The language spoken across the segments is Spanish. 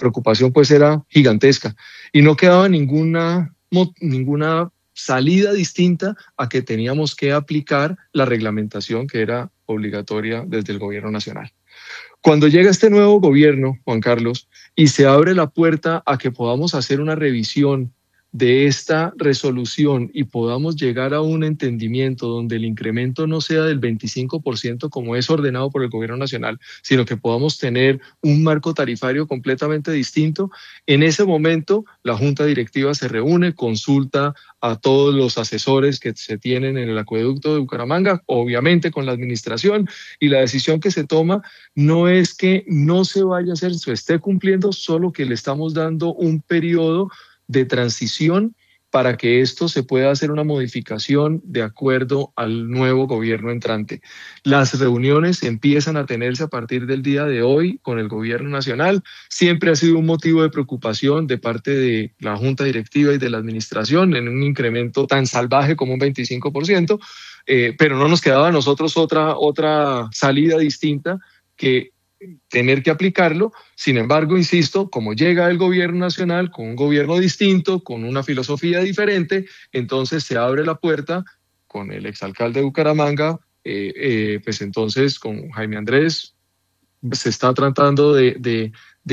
preocupación pues era gigantesca y no quedaba ninguna salida distinta a que teníamos que aplicar la reglamentación que era obligatoria desde el gobierno nacional. Cuando llega este nuevo gobierno, Juan Carlos, y se abre la puerta a que podamos hacer una revisión de esta resolución y podamos llegar a un entendimiento donde el incremento no sea del 25% como es ordenado por el gobierno nacional, sino que podamos tener un marco tarifario completamente distinto, en ese momento la junta directiva se reúne, consulta a todos los asesores que se tienen en el acueducto de Bucaramanga, obviamente con la administración, y la decisión que se toma no es que no se vaya a hacer, se esté cumpliendo, solo que le estamos dando un periodo de transición para que esto se pueda hacer una modificación de acuerdo al nuevo gobierno entrante. Las reuniones empiezan a tenerse a partir del día de hoy con el gobierno nacional. Siempre ha sido un motivo de preocupación de parte de la junta directiva y de la administración en un incremento tan salvaje como un 25%, pero no nos quedaba a nosotros otra salida distinta que tener que aplicarlo. Sin embargo, insisto, como llega el gobierno nacional con un gobierno distinto, con una filosofía diferente, entonces se abre la puerta con el exalcalde de Bucaramanga, pues entonces con Jaime Andrés se está tratando de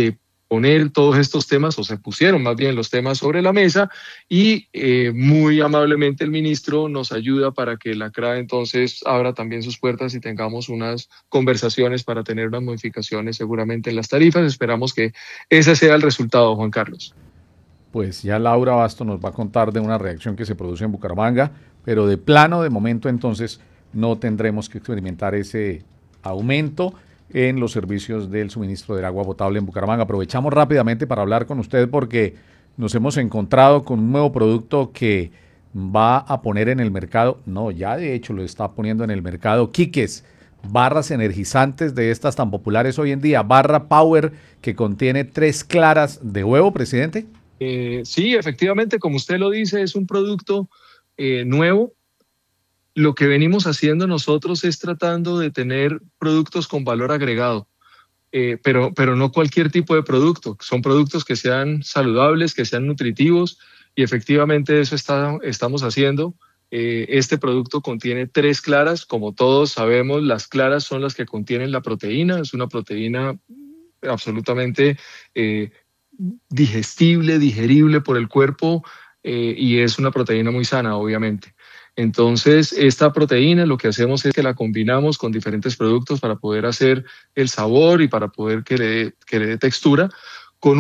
poner todos estos temas, o se pusieron más bien los temas sobre la mesa, y muy amablemente el ministro nos ayuda para que la CRA entonces abra también sus puertas y tengamos unas conversaciones para tener unas modificaciones seguramente en las tarifas. Esperamos que ese sea el resultado, Juan Carlos. Pues ya Laura Basto nos va a contar de una reacción que se produce en Bucaramanga, pero de plano, de momento entonces, no tendremos que experimentar ese aumento en los servicios del suministro del agua potable en Bucaramanga. Aprovechamos rápidamente para hablar con usted porque nos hemos encontrado con un nuevo producto que va a poner en el mercado, no, ya de hecho lo está poniendo en el mercado, Quiques, barras energizantes de estas tan populares hoy en día, barra Power que contiene 3 claras de huevo, presidente. Sí, efectivamente, como usted lo dice, es un producto nuevo. Lo que venimos haciendo nosotros es tratando de tener productos con valor agregado, pero no cualquier tipo de producto. Son productos que sean saludables, que sean nutritivos, y efectivamente eso estamos haciendo. Este producto contiene 3 claras. Como todos sabemos, las claras son las que contienen la proteína. Es una proteína absolutamente digestible, digerible por el cuerpo, y es una proteína muy sana, obviamente. Entonces, esta proteína lo que hacemos es que la combinamos con diferentes productos para poder hacer el sabor y para poder que le dé textura, con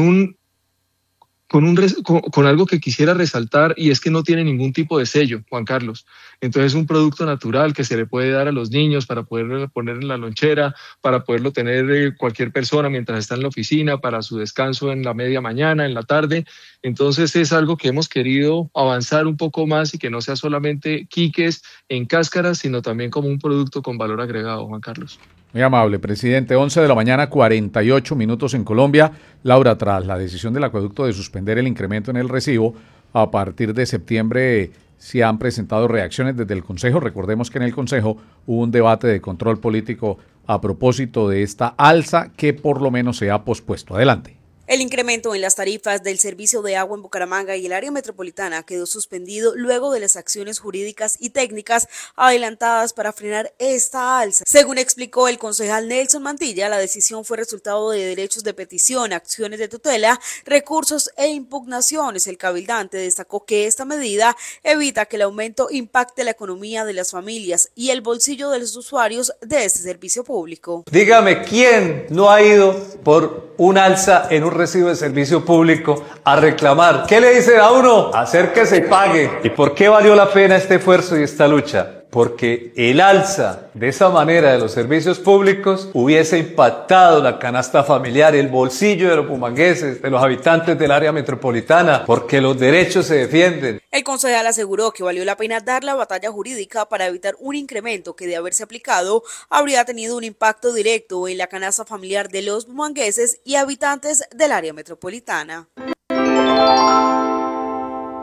con algo que quisiera resaltar, y es que no tiene ningún tipo de sello, Juan Carlos. Entonces es un producto natural que se le puede dar a los niños para poderlo poner en la lonchera, para poderlo tener cualquier persona mientras está en la oficina, para su descanso en la media mañana, en la tarde. Entonces es algo que hemos querido avanzar un poco más y que no sea solamente quiques en cáscaras, sino también como un producto con valor agregado, Juan Carlos. Muy amable, presidente. 11 de la mañana, 48 minutos en Colombia. Laura, tras la decisión del acueducto de suspender el incremento en el recibo, a partir de septiembre se han presentado reacciones desde el Consejo. Recordemos que en el Consejo hubo un debate de control político a propósito de esta alza que por lo menos se ha pospuesto. Adelante. El incremento en las tarifas del servicio de agua en Bucaramanga y el área metropolitana quedó suspendido luego de las acciones jurídicas y técnicas adelantadas para frenar esta alza. Según explicó el concejal Nelson Mantilla, la decisión fue resultado de derechos de petición, acciones de tutela, recursos e impugnaciones. El cabildante destacó que esta medida evita que el aumento impacte la economía de las familias y el bolsillo de los usuarios de este servicio público. Dígame, ¿quién no ha ido por un alza en un recibo de servicio público a reclamar? ¿Qué le dicen a uno? Hacer que se pague. ¿Y por qué valió la pena este esfuerzo y esta lucha? Porque el alza de esa manera de los servicios públicos hubiese impactado la canasta familiar, el bolsillo de los bumangueses, de los habitantes del área metropolitana, porque los derechos se defienden. El concejal aseguró que valió la pena dar la batalla jurídica para evitar un incremento que, de haberse aplicado, habría tenido un impacto directo en la canasta familiar de los bumangueses y habitantes del área metropolitana.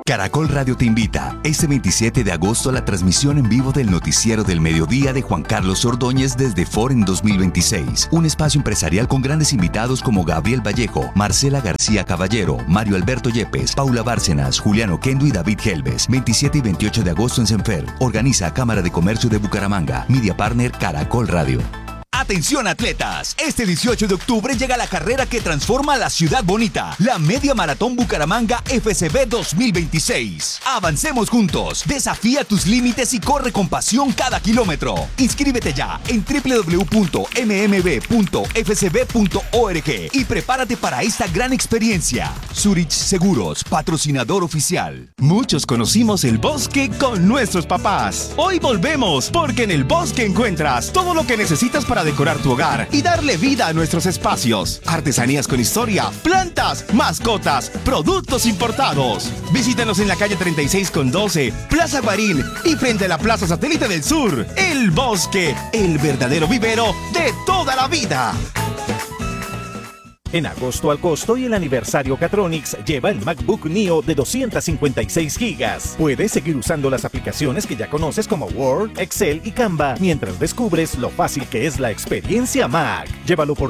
Caracol Radio te invita este 27 de agosto a la transmisión en vivo del Noticiero del Mediodía de Juan Carlos Ordóñez desde Foren 2026. Un espacio empresarial con grandes invitados como Gabriel Vallejo, Marcela García Caballero, Mario Alberto Yepes, Paula Bárcenas, Juliano Kendo y David Helves. 27 y 28 de agosto en Senfer. Organiza Cámara de Comercio de Bucaramanga. Media Partner Caracol Radio. Atención atletas, este 18 de octubre llega la carrera que transforma la ciudad bonita, la Media Maratón Bucaramanga FCB 2026. Avancemos juntos, desafía tus límites y corre con pasión cada kilómetro. Inscríbete ya en www.mmb.fcb.org y prepárate para esta gran experiencia. Zurich Seguros, patrocinador oficial. Muchos conocimos el bosque con nuestros papás. Hoy volvemos, porque en el bosque encuentras todo lo que necesitas para decorar tu hogar y darle vida a nuestros espacios. Artesanías con historia, plantas, mascotas, productos importados. Visítanos en la calle 36 con 12, Plaza Guarín y frente a la Plaza Satélite del Sur. El Bosque, el verdadero vivero de toda la vida. En agosto al costo y el aniversario Catronics lleva el MacBook Neo de 256 GB. Puedes seguir usando las aplicaciones que ya conoces como Word, Excel y Canva mientras descubres lo fácil que es la experiencia Mac. Llévalo por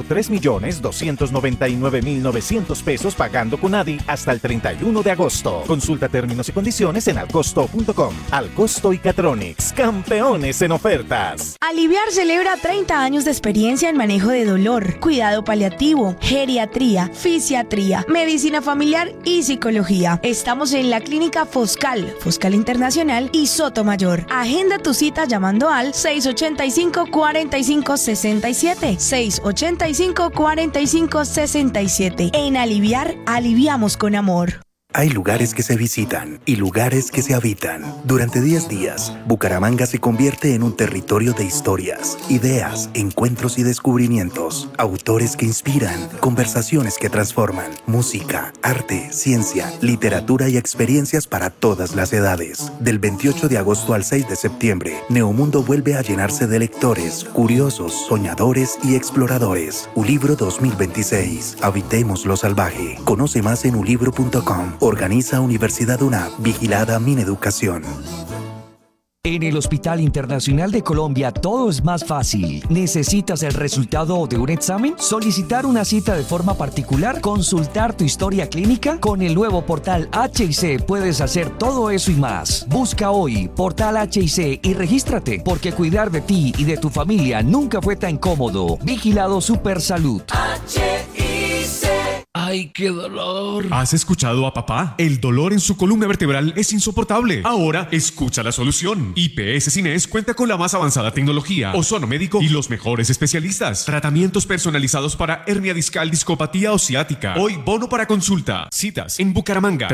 3.299.900 pesos pagando con ADI hasta el 31 de agosto. Consulta términos y condiciones en alcosto.com. Alcosto y Catronics, campeones en ofertas. Aliviar celebra 30 años de experiencia en manejo de dolor, cuidado paliativo, geriatría, fisiatría, medicina familiar y psicología. Estamos en la clínica Foscal Internacional y Sotomayor. Agenda tu cita llamando al 685-4567. 685-4567. En Aliviar, aliviamos con amor. Hay lugares que se visitan y lugares que se habitan. Durante 10 días, Bucaramanga se convierte en un territorio de historias, ideas, encuentros y descubrimientos. Autores que inspiran, conversaciones que transforman, música, arte, ciencia, literatura y experiencias para todas las edades. Del 28 de agosto al 6 de septiembre, Neomundo vuelve a llenarse de lectores, curiosos, soñadores y exploradores. Ulibro 2026. Habitemos lo salvaje. Conoce más en ulibro.com. Organiza Universidad UNAP, vigilada Mineducación. En el Hospital Internacional de Colombia todo es más fácil. ¿Necesitas el resultado de un examen? ¿Solicitar una cita de forma particular? ¿Consultar tu historia clínica? Con el nuevo portal HIC puedes hacer todo eso y más. Busca hoy Portal HIC y regístrate, porque cuidar de ti y de tu familia nunca fue tan cómodo. Vigilado Supersalud. ¡Ay, qué dolor! ¿Has escuchado a papá? El dolor en su columna vertebral es insoportable. Ahora, escucha la solución. IPS Cines cuenta con la más avanzada tecnología, ozono médico y los mejores especialistas. Tratamientos personalizados para hernia discal, discopatía o ciática. Hoy, bono para consulta. Citas en Bucaramanga,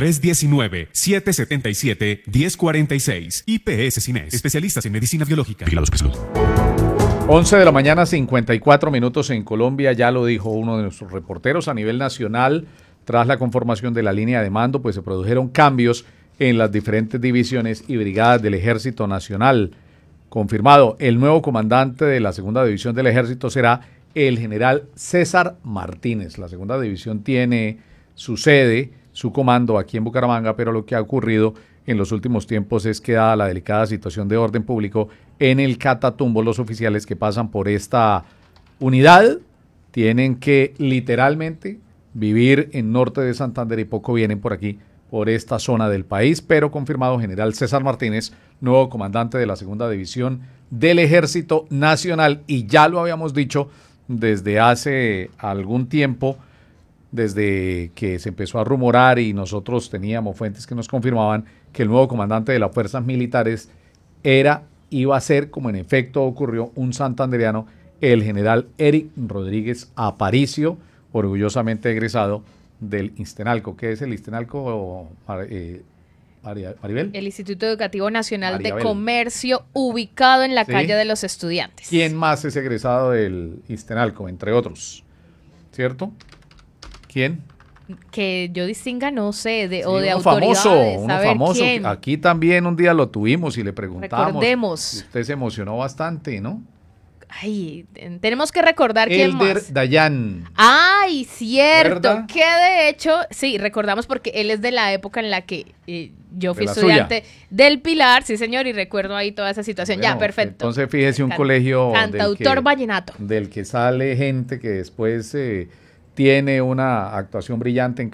319-777-1046. IPS Cines, especialistas en medicina biológica. Vigilados por salud. 11 de la mañana, 54 minutos en Colombia. Ya lo dijo uno de nuestros reporteros a nivel nacional. Tras la conformación de la línea de mando, pues se produjeron cambios en las diferentes divisiones y brigadas del Ejército Nacional. Confirmado, el nuevo comandante de la segunda división del Ejército será el general César Martínez. La segunda división tiene su sede, su comando aquí en Bucaramanga, pero lo que ha ocurrido en los últimos tiempos es que, dada la delicada situación de orden público en el Catatumbo, los oficiales que pasan por esta unidad tienen que literalmente vivir en norte de Santander y poco vienen por aquí, por esta zona del país. Pero confirmado, general César Martínez, nuevo comandante de la segunda división del Ejército Nacional. Y ya lo habíamos dicho desde hace algún tiempo, desde que se empezó a rumorar y nosotros teníamos fuentes que nos confirmaban que el nuevo comandante de las fuerzas militares iba a ser, como en efecto ocurrió, un santandereano, el general Eric Rodríguez Aparicio, orgullosamente egresado del Instenalco. ¿Qué es el Instenalco, Maribel? El Instituto Educativo Nacional Maribel. de Comercio, ubicado en la calle de los Estudiantes. ¿Quién más es egresado del Instenalco, entre otros? ¿Cierto? ¿Quién? Que yo distinga, no sé, de autoridades. Uno famoso. ¿Quién? Aquí también un día lo tuvimos y le preguntamos. Recordemos. Usted se emocionó bastante, ¿no? Ay, tenemos que recordar quién Elder más. Dayan. Ay, cierto, ¿Recuerda? que de hecho, sí, recordamos porque él es de la época en la que yo fui De la estudiante suya. del Pilar, sí señor, y recuerdo ahí toda esa situación. Bueno, Ya, perfecto. Entonces fíjese un colegio Cantautor vallenato. del que sale gente que después tiene una actuación brillante en